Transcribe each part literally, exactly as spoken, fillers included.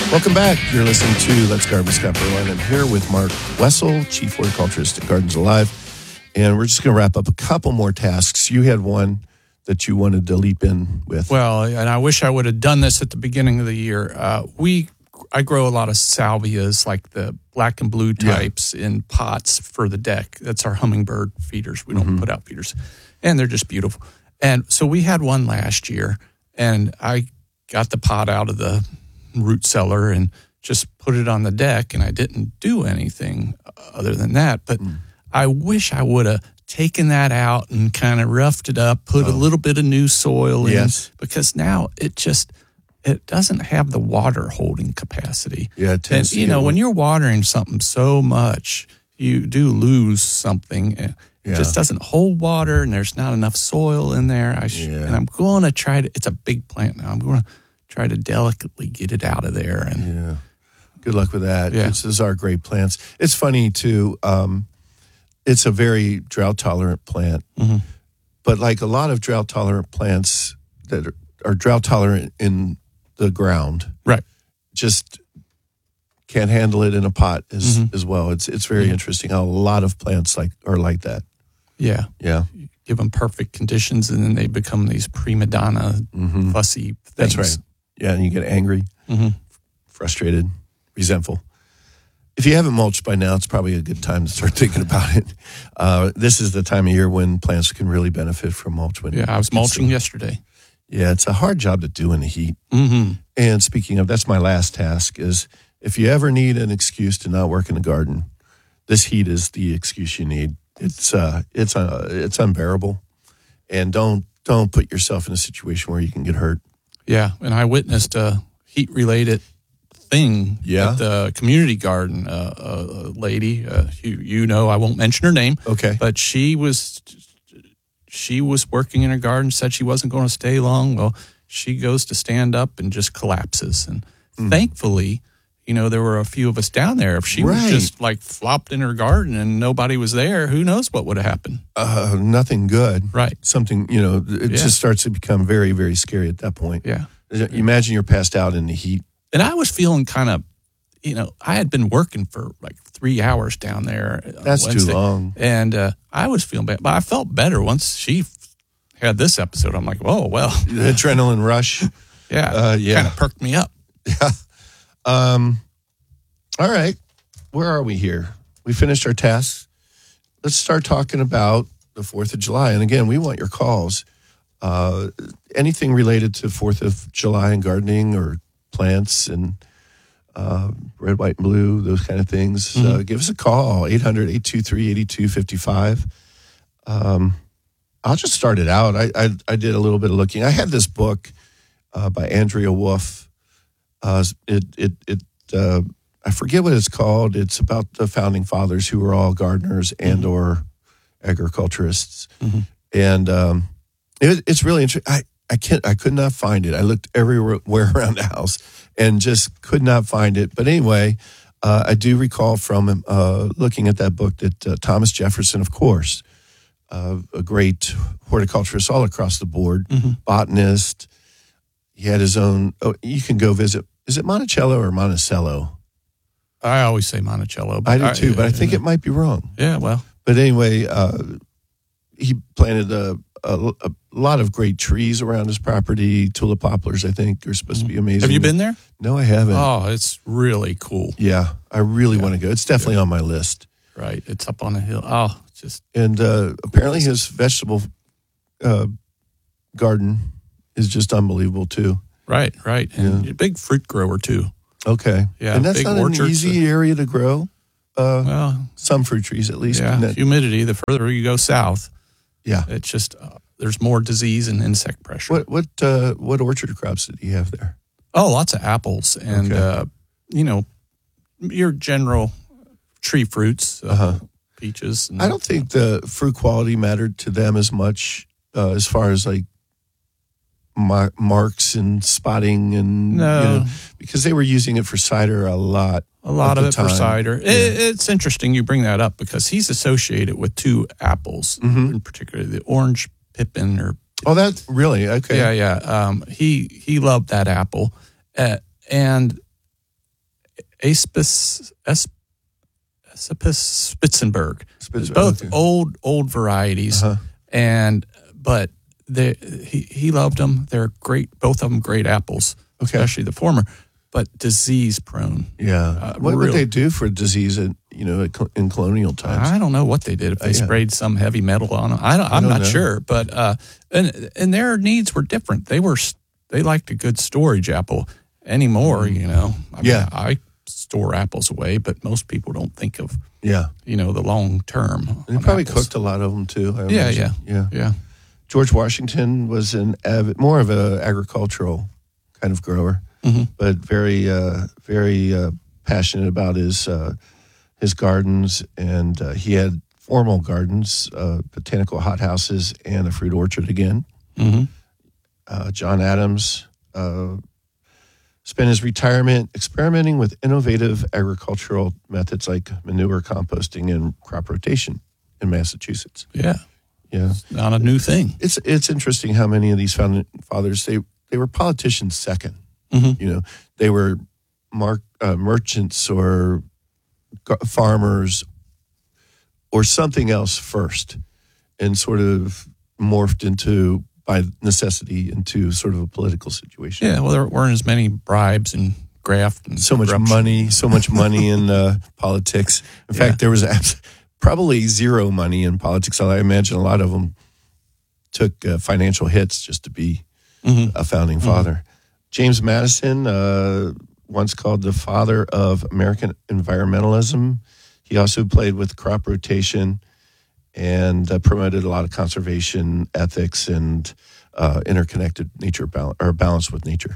Welcome back. You're listening to Let's Garden with Scott Berline. I'm here with Mark Wessel, Chief Horticulturist at Gardens Alive. And we're just going to wrap up a couple more tasks. You had one that you wanted to leap in with. Well, and I wish I would have done this at the beginning of the year. Uh, we, I grow a lot of salvias, like the black and blue types, yeah. in pots for the deck. That's our hummingbird feeders. We don't mm-hmm. put out feeders. And they're just beautiful. And so we had one last year, and I got the pot out of the root cellar and just put it on the deck, and I didn't do anything other than that. But mm. I wish I would have taken that out and kind of roughed it up, put oh. a little bit of new soil in, yes. because now it just it doesn't have the water holding capacity. Yeah, it tends and you know one. When you're watering something so much, you do lose something. It yeah. just doesn't hold water, and there's not enough soil in there. I sh- yeah. and I'm going to try to. It's a big plant now. I'm going to try to delicately get it out of there. And yeah, good luck with that. Yeah. This is our great plants. It's funny too. Um, it's a very drought tolerant plant, mm-hmm. but like a lot of drought tolerant plants that are, are drought tolerant in the ground, right? Just can't handle it in a pot as mm-hmm. as well. It's it's very mm-hmm. interesting how a lot of plants like are like that. Yeah, yeah. You give them perfect conditions, and then they become these prima donna, mm-hmm. fussy things. That's right. Yeah, and you get angry, mm-hmm. frustrated, resentful. If you haven't mulched by now, it's probably a good time to start thinking about it. Uh, this is the time of year when plants can really benefit from mulch. When yeah, I was mulching a, yesterday. Yeah, it's a hard job to do in the heat. Mm-hmm. And speaking of, that's my last task, is if you ever need an excuse to not work in the garden, this heat is the excuse you need. It's uh, it's uh, it's unbearable. And don't don't put yourself in a situation where you can get hurt. Yeah, and I witnessed a heat-related thing yeah. at the community garden. Uh, a lady, uh, you, you know, I won't mention her name. Okay. But she was she was working in her garden, said she wasn't going to stay long. Well, she goes to stand up and just collapses. And mm. thankfully, you know, there were a few of us down there. If she right. was just like flopped in her garden and nobody was there, who knows what would have happened? Uh, nothing good. Right. Something, you know, it yeah. just starts to become very, very scary at that point. Yeah. You imagine you're passed out in the heat. And I was feeling kind of, you know, I had been working for like three hours down there. That's Wednesday, too long. And uh, I was feeling bad. But I felt better once she had this episode. I'm like, oh, well. The adrenaline rush. Yeah. Uh, yeah. Kind of perked me up. Yeah. Um. All right. Where are we here? We finished our tasks. Let's start talking about the fourth of July. And again, we want your calls. Uh, anything related to fourth of July and gardening or plants and uh, red, white, and blue, those kind of things. Mm-hmm. Uh, give us a call, eight hundred, eight two three, eight two five five. Um, I'll just start it out. I, I, I did a little bit of looking. I had this book uh, by Andrea Wolf. Uh, it, it, it, uh, I forget what it's called. It's about the founding fathers who were all gardeners and mm-hmm. or agriculturists. Mm-hmm. And um, it, it's really interesting. I, I can't, I could not find it. I looked everywhere around the house and just could not find it. But anyway, uh, I do recall from uh, looking at that book that uh, Thomas Jefferson, of course, uh, a great horticulturist all across the board, mm-hmm. botanist. He had his own, oh, you can go visit, is it Monticello or Monticello? I always say Monticello. I do too, but I think it might be wrong. Yeah, well. But anyway, uh, he planted a, a, a lot of great trees around his property. Tulip poplars, I think, are supposed mm-hmm. to be amazing. Have you been there? No, I haven't. Oh, it's really cool. Yeah, I really yeah. want to go. It's definitely yeah. on my list. Right, it's up on a hill. Oh, it's just. And uh, apparently his vegetable uh, garden is just unbelievable too. Right, right. And yeah. a big fruit grower too. Okay. Yeah. And that's not an easy area to grow. Uh, well, some fruit trees at least. Yeah. That, humidity, the further you go south. Yeah. It's just, uh, there's more disease and insect pressure. What what uh, what orchard crops did he have there? Oh, lots of apples and, okay. uh, you know, your general tree fruits, uh, uh-huh. peaches. And, I don't think the fruit quality mattered to them as much uh, as far as like mar- marks and spotting and no. you know, because they were using it for cider a lot. A lot of it time. for cider. Yeah. It, it's interesting you bring that up because he's associated with two apples, mm-hmm. in particular the orange pippin or. Oh, that really? Okay. Yeah, yeah. Um, he he loved that apple, uh, and Aspis, Aspis Spitzenberg. Spitzenberg, Both okay. old, old varieties. Uh-huh. And, but they, he, he loved them. They're great, both of them great apples, Okay. especially the former, but disease prone. Yeah. Uh, what would real- they do for disease in, you know, in colonial times? I don't know what they did, if they Uh, yeah. sprayed some heavy metal on them. I don't, I'm don't not know. sure, but, uh, and, and their needs were different. They were, they liked a good storage apple anymore, you know. I mean, Yeah. I store apples away, but most people don't think of, Yeah. you know, the long term. And they on probably apples. cooked a lot of them too. I Yeah, imagine. yeah. Yeah. George Washington was an avid, more of an agricultural kind of grower, Mhm. but very, uh, very uh, passionate about his uh, his gardens, and uh, he had formal gardens, uh, botanical hothouses, and a fruit orchard again. Mm-hmm. Uh, John Adams uh, spent his retirement experimenting with innovative agricultural methods like manure composting and crop rotation in Massachusetts. Yeah. Yeah. Not a new thing. It's it's interesting how many of these founding fathers they they were politicians second. Mm-hmm. You know, they were mark, uh, merchants or gar- farmers or something else first, and sort of morphed into by necessity into sort of a political situation. Yeah. Well, there weren't as many bribes and graft and So much corruption. money, so much money in uh, politics. In Yeah. fact, there was abs- probably zero money in politics. I imagine a lot of them took uh, financial hits just to be Mhm. a founding father. James Madison, uh, once called the father of American environmentalism. He also played with crop rotation and uh, promoted a lot of conservation ethics and uh, interconnected nature bal- or balance with nature.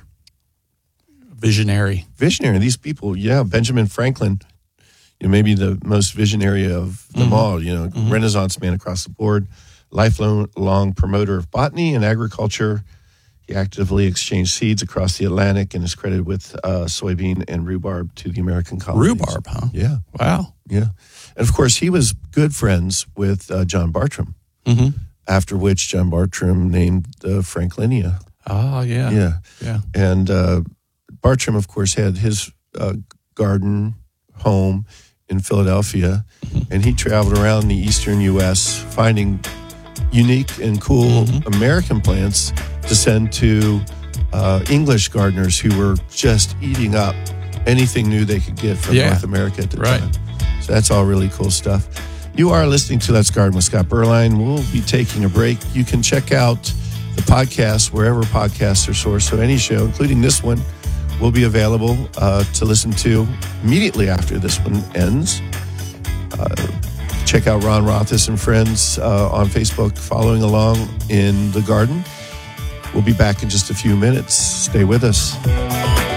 Visionary. Visionary. These people, yeah, Benjamin Franklin, you know, maybe the most visionary of them all, you know, Renaissance man across the board, lifelong long promoter of botany and agriculture. He actively exchanged seeds across the Atlantic and is credited with uh, soybean and rhubarb to the American colonies. Rhubarb, huh? Yeah, Wow. yeah. And of course, he was good friends with uh, John Bartram, Mm-hmm. after which John Bartram named the Franklinia. Oh, yeah. Yeah. Yeah. And uh, Bartram, of course, had his uh, garden home in Philadelphia, and he traveled around the eastern U S finding unique and cool American plants to send to uh, English gardeners who were just eating up anything new they could get from Yeah. North America at the Right. time. So that's all really cool stuff. You are listening to Let's Garden with Scott Berline. We'll be taking a break. You can check out the podcast wherever podcasts are sourced. So any show, including this one, will be available uh, to listen to immediately after this one ends. Uh, check out Ron Rothis and friends uh, on Facebook following along in the garden. We'll be back in just a few minutes. Stay with us.